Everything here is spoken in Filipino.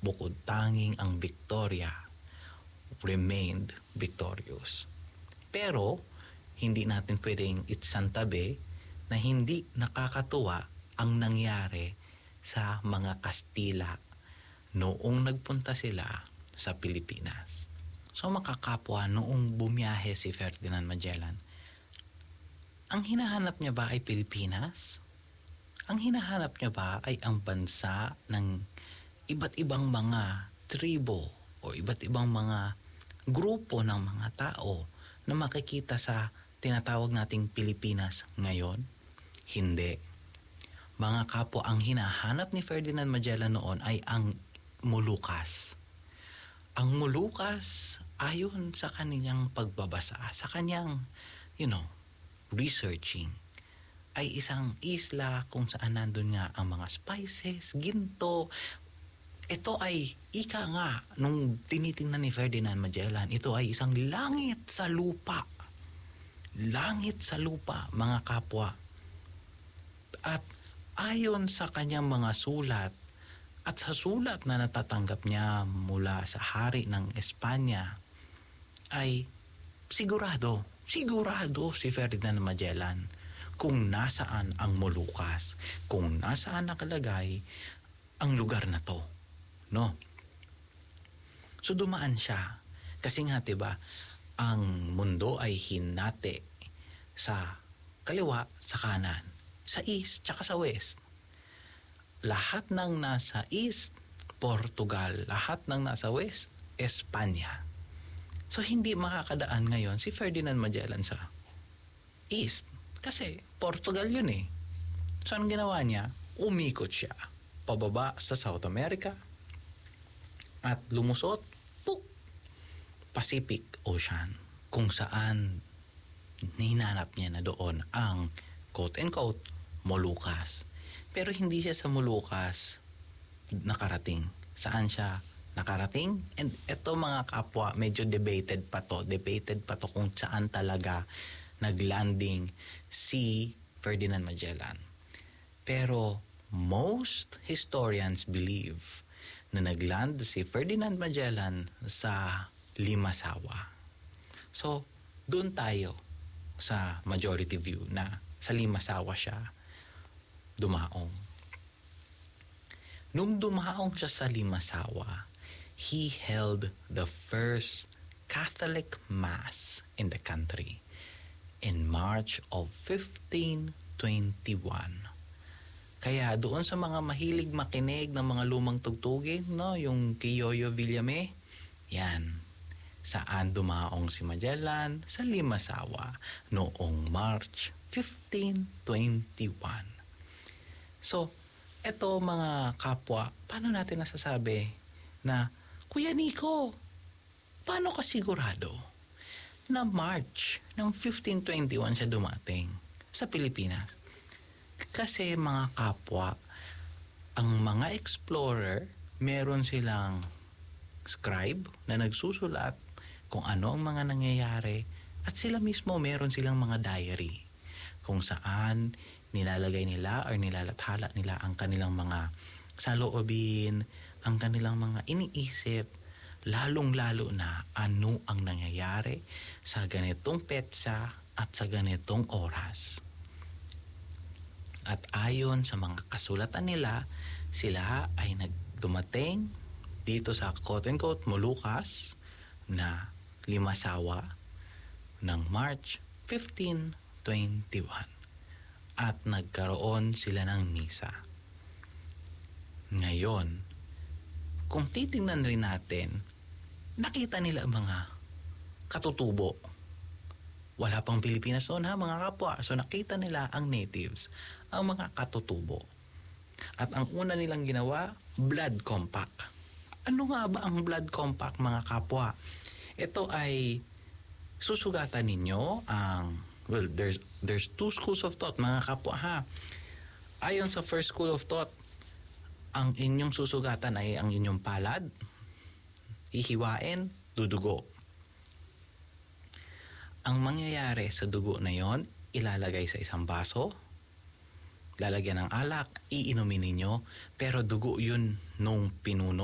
bukod tanging ang Victoria remained victorious. Pero hindi natin pwedeng itsantabi na hindi nakakatuwa ang nangyari sa mga Kastila noong nagpunta sila sa Pilipinas. So makakapwa, noong bumiyahe si Ferdinand Magellan, ang hinahanap niya ba ay Pilipinas? Ang hinahanap niya ba ay ang bansa ng iba't ibang mga tribo o iba't ibang mga grupo ng mga tao na makikita sa tinatawag nating Pilipinas ngayon? Hindi. Mga kapwa, ang hinahanap ni Ferdinand Magellan noon ay ang Moluccas. Ang Moluccas, ayon sa kanyang pagbabasa, sa kanyang, researching, ay isang isla kung saan nandun nga ang mga spices, ginto. Ito ay ika nga nung tinitingnan ni Ferdinand Magellan, ito ay isang langit sa lupa. Langit sa lupa, mga kapwa. At ayon sa kanyang mga sulat at sa sulat na natatanggap niya mula sa hari ng Espanya, ay sigurado si Ferdinand Magellan kung nasaan ang Moluccas, kung nasaan nakalagay ang lugar na to, no? So dumaan siya kasi nga 'di ba, ang mundo ay hinati sa kaliwa, sa kanan, sa east tsaka sa west. Lahat ng nasa east, Portugal, lahat ng nasa west, Espanya. So hindi makakadaan ngayon si Ferdinand Magellan sa east kasi Portugal yun eh. So anong ginawa niya? Umikot siya pababa sa South America at lumusot Pacific Ocean, kung saan hinanap niya na doon ang quote-unquote Moluccas. Pero hindi siya sa Moluccas nakarating. Saan siya nakarating? And eto mga kapwa, medyo debated pa to kung saan talaga naglanding si Ferdinand Magellan. Pero most historians believe na nagland si Ferdinand Magellan sa Limasawa. So, doon tayo sa majority view na sa Limasawa siya dumaong. Nung dumaong siya sa Limasawa, he held the first Catholic Mass in the country in March of 1521. Kaya doon sa mga mahilig makinig ng mga lumang tugtugin, no, yung kay Yoyo Villame, yan, saan dumaong si Magellan? Sa Limasawa noong March 1521. So, eto mga kapwa, paano natin nasasabi na, Kuya Nico, paano ka sigurado na March ng 1521 siya dumating sa Pilipinas? Kasi mga kapwa, ang mga explorer, meron silang scribe na nagsusulat kung ano ang mga nangyayari, at sila mismo meron silang mga diary kung saan nilalagay nila or nilalathala nila ang kanilang mga saloobin, ang kanilang mga iniisip, lalong-lalo na ano ang nangyayari sa ganitong petsa at sa ganitong oras. At ayon sa mga kasulatan nila, sila ay nagdumating dito sa quote-unquote Moluccas na Limasawa ng March 1521 at nagkaroon sila ng misa. Ngayon, kung titingnan rin natin, nakita nila mga katutubo. Wala pang Pilipinas noon ha mga kapwa. So nakita nila ang natives, ang mga katutubo. At ang una nilang ginawa, blood compact. Ano nga ba ang blood compact mga kapwa? Ito ay susugatan ninyo ang, well, there's two schools of thought mga kapwa ha. Ayon sa first school of thought, ang inyong susugatan ay ang inyong palad, hihiwain, dudugo. Ang mangyayari sa dugo na yon, ilalagay sa isang baso, lalagyan ng alak, iinumin ninyo, pero dugo yun nung pinuno